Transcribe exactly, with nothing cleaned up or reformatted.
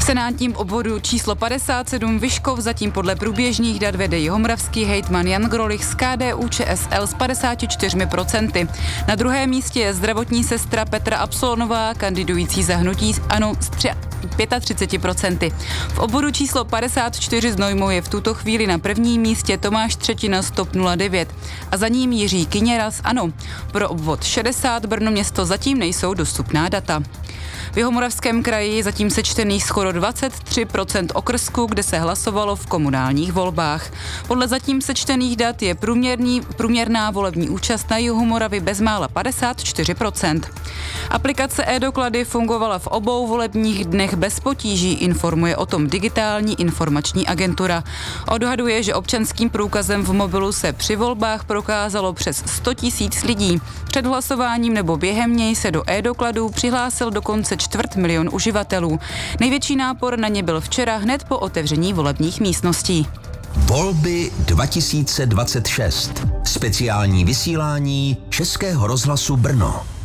senátním obvodu číslo padesát sedm Vyškov zatím podle průběžných dat vede jihomoravský hejtman Jan Grolich z K D U Č S L s padesáti čtyřmi procenty. Na druhém místě je zdravotní sestra Petra Absolnová, kandidující za hnutí ANO s třiceti pěti procenty. V obvodu číslo padesát čtyři Znojmo je v tuto chvíli na prvním místě Tomáš Třetina z T O P nula devět a za ním Jiří Kyněra z ANO. Pro obvod šedesát Brno město zatím nejsou dostupná data. V Jihomoravském kraji je zatím sečtených skoro dvacet tři procent okrsků, kde se hlasovalo v komunálních volbách. Podle zatím sečtených dat je průměrný, průměrná volební účast na jihu Moravy bezmála padesát čtyři procent. Aplikace e-doklady fungovala v obou volebních dnech bez potíží, informuje o tom digitální informační agentura. Odhaduje, že občanským průkazem v mobilu se při volbách prokázalo přes sto tisíc lidí. Před hlasováním nebo během něj se do e-dokladů přihlásil dokonce čtvrt milion uživatelů. Největší nápor na ně byl včera hned po otevření volebních místností. Volby dva tisíce dvacet šest. Speciální vysílání Českého rozhlasu Brno.